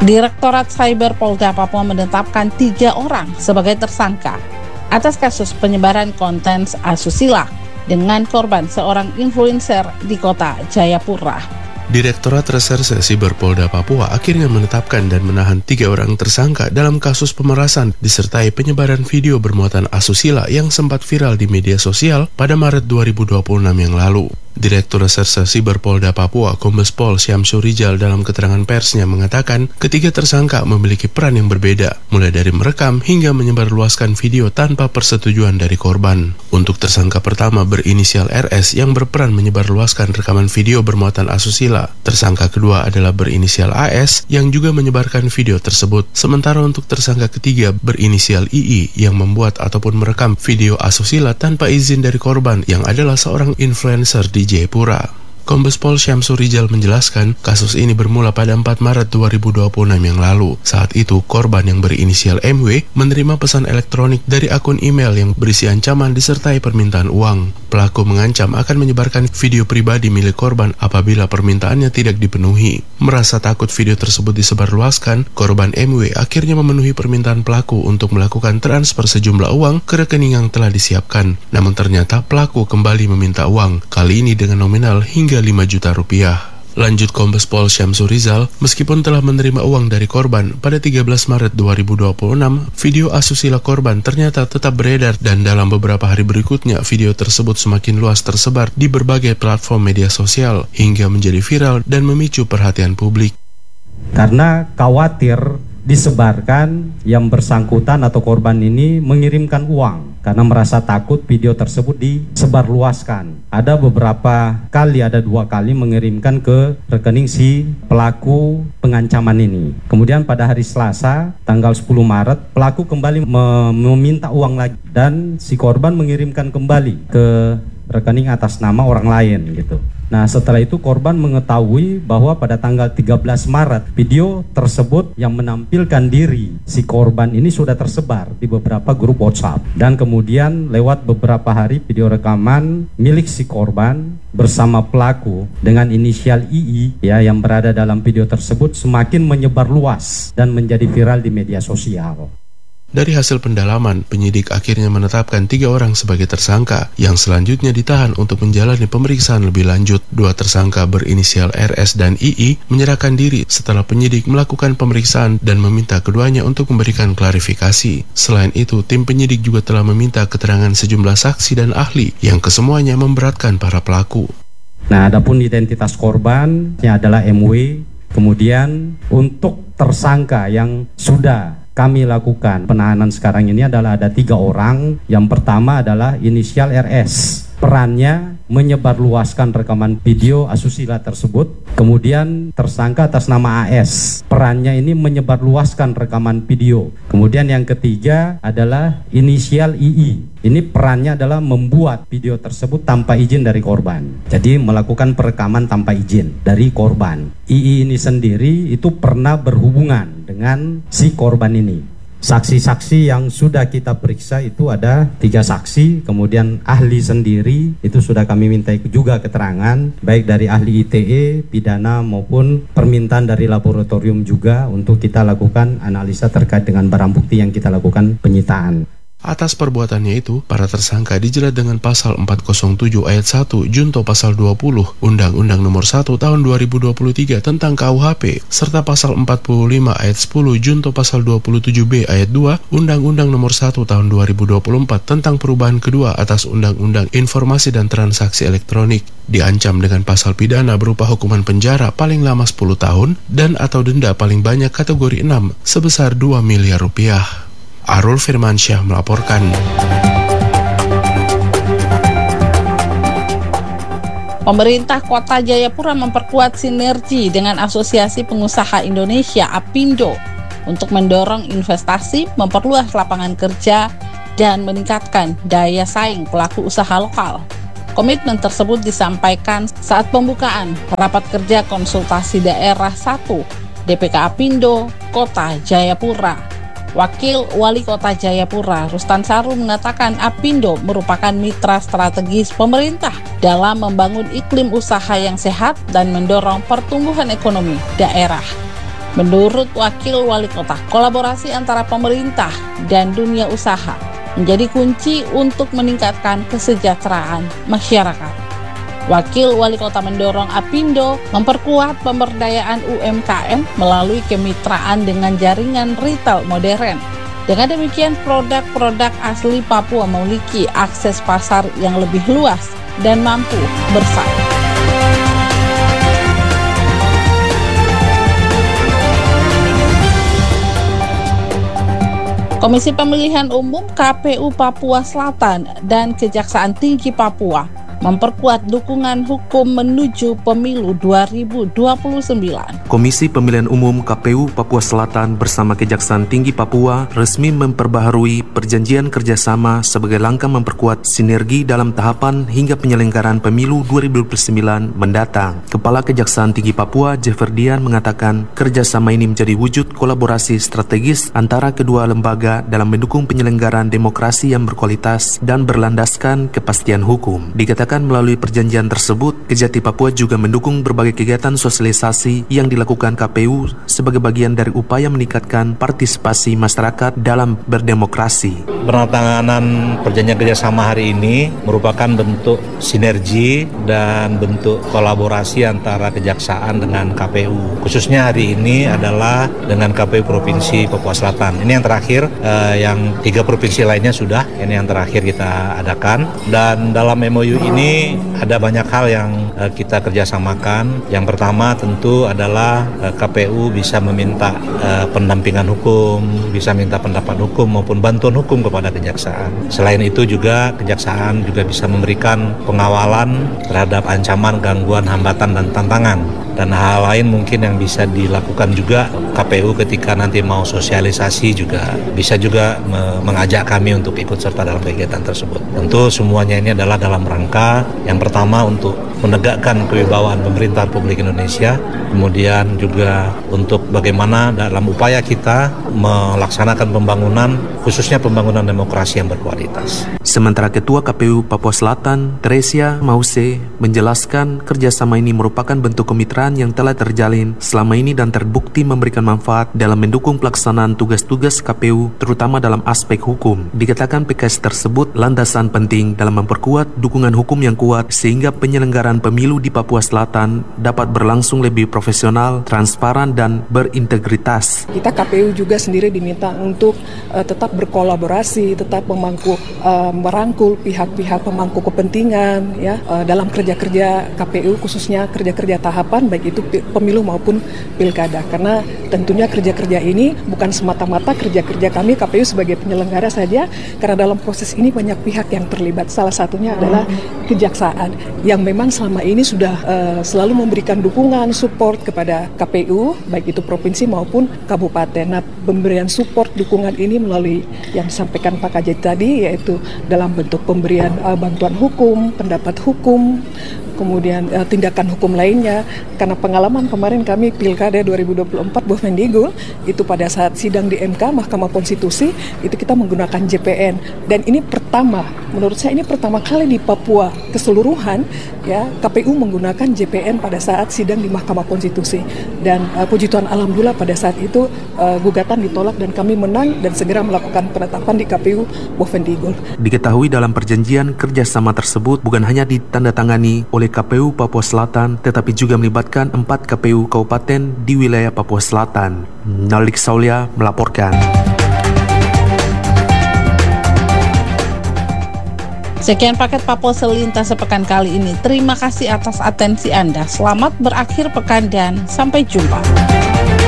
Direktorat Cyber Polda Papua menetapkan 3 orang sebagai tersangka atas kasus penyebaran konten asusila dengan korban seorang influencer di kota Jayapura. Direktorat Reserse Siber Polda Papua akhirnya menetapkan dan menahan 3 orang tersangka dalam kasus pemerasan disertai penyebaran video bermuatan asusila yang sempat viral di media sosial pada Maret 2026 yang lalu. Direktur Reserse Siber Polda Papua, Kombes Pol Syamsu Rijal dalam keterangan persnya mengatakan ketiga tersangka memiliki peran yang berbeda, mulai dari merekam hingga menyebarluaskan video tanpa persetujuan dari korban. Untuk tersangka pertama berinisial RS yang berperan menyebarluaskan rekaman video bermuatan asusila. Tersangka kedua adalah berinisial AS yang juga menyebarkan video tersebut. Sementara untuk tersangka ketiga berinisial II yang membuat ataupun merekam video asusila tanpa izin dari korban yang adalah seorang influencer di Jayapura. Kombes Pol Syamsu Rijal menjelaskan kasus ini bermula pada 4 Maret 2026 yang lalu. Saat itu, korban yang berinisial MW menerima pesan elektronik dari akun email yang berisi ancaman disertai permintaan uang. Pelaku mengancam akan menyebarkan video pribadi milik korban apabila permintaannya tidak dipenuhi. Merasa takut video tersebut disebarluaskan, korban MW akhirnya memenuhi permintaan pelaku untuk melakukan transfer sejumlah uang ke rekening yang telah disiapkan. Namun ternyata pelaku kembali meminta uang, kali ini dengan nominal hingga 5 juta rupiah. Lanjut Kombes Pol Syamsu Rijal, meskipun telah menerima uang dari korban, pada 13 Maret 2026, video asusila korban ternyata tetap beredar dan dalam beberapa hari berikutnya video tersebut semakin luas tersebar di berbagai platform media sosial hingga menjadi viral dan memicu perhatian publik. Karena khawatir disebarkan yang bersangkutan atau korban ini mengirimkan uang karena merasa takut video tersebut disebarluaskan. Ada beberapa kali, ada 2 kali mengirimkan ke rekening si pelaku pengancaman ini. Kemudian pada hari Selasa tanggal 10 Maret pelaku kembali meminta uang lagi dan si korban mengirimkan kembali ke rekening atas nama orang lain gitu. Nah, setelah itu korban mengetahui bahwa pada tanggal 13 Maret video tersebut yang menampilkan diri si korban ini sudah tersebar di beberapa grup WhatsApp. Dan kemudian lewat beberapa hari video rekaman milik si korban bersama pelaku dengan inisial II ya yang berada dalam video tersebut semakin menyebar luas dan menjadi viral di media sosial. Dari hasil pendalaman, penyidik akhirnya menetapkan 3 orang sebagai tersangka yang selanjutnya ditahan untuk menjalani pemeriksaan lebih lanjut. 2 tersangka berinisial RS dan II menyerahkan diri setelah penyidik melakukan pemeriksaan dan meminta keduanya untuk memberikan klarifikasi. Selain itu, tim penyidik juga telah meminta keterangan sejumlah saksi dan ahli yang kesemuanya memberatkan para pelaku. Nah, adapun identitas korban yang adalah MW. Kemudian untuk tersangka yang sudah kami lakukan penahanan sekarang ini adalah ada 3 orang. Yang pertama adalah inisial RS. Perannya menyebarluaskan rekaman video asusila tersebut. Kemudian tersangka atas nama AS. Perannya ini menyebarluaskan rekaman video. Kemudian yang ketiga adalah inisial II. Ini perannya adalah membuat video tersebut tanpa izin dari korban. Jadi melakukan perekaman tanpa izin dari korban. II ini sendiri itu pernah berhubungan dengan si korban ini. Saksi-saksi yang sudah kita periksa itu ada 3 saksi, kemudian ahli sendiri itu sudah kami minta juga keterangan, baik dari ahli ITE, pidana maupun permintaan dari laboratorium juga untuk kita lakukan analisa terkait dengan barang bukti yang kita lakukan penyitaan. Atas perbuatannya itu, para tersangka dijerat dengan pasal 407 ayat 1 junto pasal 20 Undang-Undang Nomor 1 Tahun 2023 tentang KUHP serta pasal 45 ayat 10 junto pasal 27B ayat 2 Undang-Undang Nomor 1 Tahun 2024 tentang perubahan kedua atas Undang-Undang Informasi dan Transaksi Elektronik. Diancam dengan pasal pidana berupa hukuman penjara paling lama 10 tahun dan atau denda paling banyak kategori 6 sebesar 2 miliar rupiah. Arul Firmansyah melaporkan. Pemerintah Kota Jayapura memperkuat sinergi dengan Asosiasi Pengusaha Indonesia (APindo) untuk mendorong investasi, memperluas lapangan kerja, dan meningkatkan daya saing pelaku usaha lokal. Komitmen tersebut disampaikan saat pembukaan Rapat Kerja Konsultasi Daerah 1 DPK APindo Kota Jayapura. Wakil Wali Kota Jayapura, Rustan Saru, mengatakan APindo merupakan mitra strategis pemerintah dalam membangun iklim usaha yang sehat dan mendorong pertumbuhan ekonomi daerah. Menurut Wakil Wali Kota, kolaborasi antara pemerintah dan dunia usaha menjadi kunci untuk meningkatkan kesejahteraan masyarakat. Wakil Wali Kota mendorong Apindo memperkuat pemberdayaan UMKM melalui kemitraan dengan jaringan retail modern. Dengan demikian, produk-produk asli Papua memiliki akses pasar yang lebih luas dan mampu bersaing. Komisi Pemilihan Umum KPU Papua Selatan dan Kejaksaan Tinggi Papua memperkuat dukungan hukum menuju pemilu 2029. Komisi Pemilihan Umum KPU Papua Selatan bersama Kejaksaan Tinggi Papua resmi memperbaharui perjanjian kerjasama sebagai langkah memperkuat sinergi dalam tahapan hingga penyelenggaraan pemilu 2029 mendatang. Kepala Kejaksaan Tinggi Papua, Jefferdian, mengatakan kerjasama ini menjadi wujud kolaborasi strategis antara kedua lembaga dalam mendukung penyelenggaraan demokrasi yang berkualitas dan berlandaskan kepastian hukum. Dikatakan melalui perjanjian tersebut, Kejati Papua juga mendukung berbagai kegiatan sosialisasi yang dilakukan KPU sebagai bagian dari upaya meningkatkan partisipasi masyarakat dalam berdemokrasi. Penandatanganan perjanjian kerjasama hari ini merupakan bentuk sinergi dan bentuk kolaborasi antara Kejaksaan dengan KPU. Khususnya hari ini adalah dengan KPU Provinsi Papua Selatan. Ini yang terakhir, yang 3 provinsi lainnya sudah, ini yang terakhir kita adakan. Dan dalam MOU ini ada banyak hal yang kita kerjasamakan. Yang pertama tentu adalah KPU bisa meminta pendampingan hukum, bisa minta pendapat hukum maupun bantuan hukum kepada Kejaksaan. Selain itu juga Kejaksaan juga bisa memberikan pengawalan terhadap ancaman, gangguan, hambatan, dan tantangan. Dan hal lain mungkin yang bisa dilakukan juga KPU ketika nanti mau sosialisasi juga bisa juga mengajak kami untuk ikut serta dalam kegiatan tersebut. Tentu semuanya ini adalah dalam rangka yang pertama untuk menegakkan kewibawaan pemerintah Republik Indonesia, kemudian juga untuk bagaimana dalam upaya kita melaksanakan pembangunan, khususnya pembangunan demokrasi yang berkualitas. Sementara Ketua KPU Papua Selatan, Teresia Mause, menjelaskan kerjasama ini merupakan bentuk kemitraan yang telah terjalin selama ini dan terbukti memberikan manfaat dalam mendukung pelaksanaan tugas-tugas KPU, terutama dalam aspek hukum. Dikatakan PKS tersebut landasan penting dalam memperkuat dukungan hukum yang kuat sehingga penyelenggaraan pemilu di Papua Selatan dapat berlangsung lebih profesional, transparan, dan berintegritas. Kita KPU juga sendiri diminta untuk tetap berkolaborasi, tetap merangkul pihak-pihak pemangku kepentingan ya dalam kerja-kerja KPU, khususnya kerja-kerja tahapan baik itu pemilu maupun pilkada, karena tentunya kerja-kerja ini bukan semata-mata kerja-kerja kami KPU sebagai penyelenggara saja, karena dalam proses ini banyak pihak yang terlibat. Salah satunya adalah Kejaksaan yang memang selama ini sudah selalu memberikan dukungan, support kepada KPU baik itu provinsi maupun kabupaten. Nah, pemberian support dukungan ini melalui yang disampaikan Pak Kajati tadi, yaitu dalam bentuk pemberian bantuan hukum, pendapat hukum, kemudian tindakan hukum lainnya. Karena pengalaman kemarin kami Pilkada 2024 Bovendigul itu pada saat sidang di MK Mahkamah Konstitusi itu kita menggunakan JPN, dan ini menurut saya ini pertama kali di Papua keseluruhan ya KPU menggunakan JPN pada saat sidang di Mahkamah Konstitusi, dan puji Tuhan alhamdulillah pada saat itu gugatan ditolak dan kami menang dan segera melakukan penetapan di KPU Bovendigul. Diketahui dalam perjanjian kerjasama tersebut bukan hanya ditandatangani oleh KPU Papua Selatan, tetapi juga melibatkan 4 KPU kabupaten di wilayah Papua Selatan. Nalik Saulia melaporkan. Sekian paket Papua Selintas sepekan kali ini. Terima kasih atas atensi Anda. Selamat berakhir pekan dan sampai jumpa.